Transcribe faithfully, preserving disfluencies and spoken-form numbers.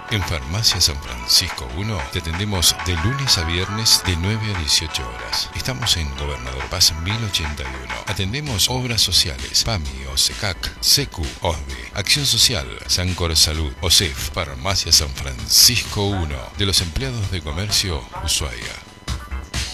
En Farmacia San Francisco uno te atendemos de lunes a viernes de nueve a dieciocho horas. Estamos en Gobernador Paz mil ochenta y uno. Atendemos obras sociales, PAMI, OSECAC, SECU, OSDE, Acción Social, Sancor Salud, OSEF. Farmacia San Francisco uno, de los empleados de comercio, Ushuaia.